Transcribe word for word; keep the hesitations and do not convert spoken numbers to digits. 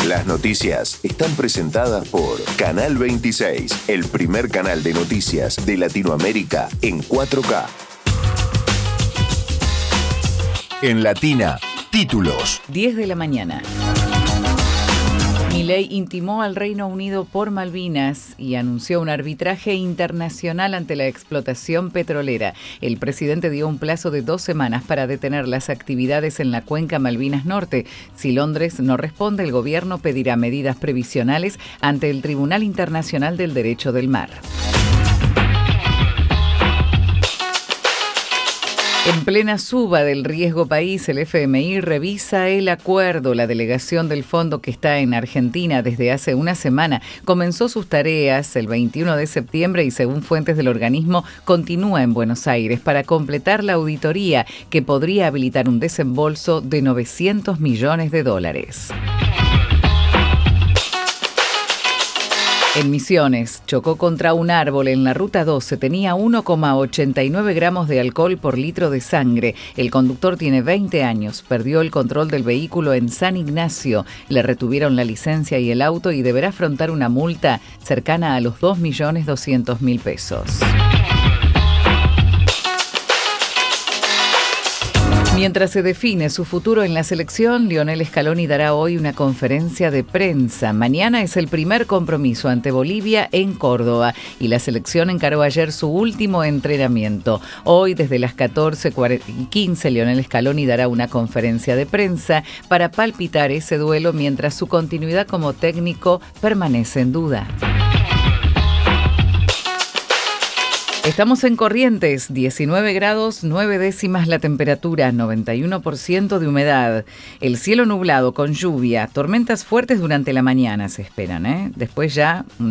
Las noticias están presentadas por Canal veintiséis, el primer canal de noticias de Latinoamérica en cuatro K. En Latina, títulos. diez de la mañana. Milei intimó al Reino Unido por Malvinas y anunció un arbitraje internacional ante la explotación petrolera. El presidente dio un plazo de dos semanas para detener las actividades en la cuenca Malvinas Norte. Si Londres no responde, el gobierno pedirá medidas previsionales ante el Tribunal Internacional del Derecho del Mar. En plena suba del riesgo país, el F M I revisa el acuerdo. La delegación del fondo, que está en Argentina desde hace una semana, comenzó sus tareas el veintiuno de septiembre y, según fuentes del organismo, continúa en Buenos Aires para completar la auditoría que podría habilitar un desembolso de novecientos millones de dólares. En Misiones, chocó contra un árbol en la Ruta doce. Tenía uno coma ochenta y nueve gramos de alcohol por litro de sangre. El conductor tiene veinte años. Perdió el control del vehículo en San Ignacio. Le retuvieron la licencia y el auto y deberá afrontar una multa cercana a los dos millones doscientos mil pesos. Mientras se define su futuro en la selección, Lionel Scaloni dará hoy una conferencia de prensa. Mañana es el primer compromiso ante Bolivia en Córdoba y la selección encaró ayer su último entrenamiento. Hoy, desde las catorce y quince, Lionel Scaloni dará una conferencia de prensa para palpitar ese duelo mientras su continuidad como técnico permanece en duda. Estamos en Corrientes, diecinueve grados, nueve décimas la temperatura, noventa y uno por ciento de humedad. El cielo nublado con lluvia, tormentas fuertes durante la mañana se esperan, ¿eh? Después ya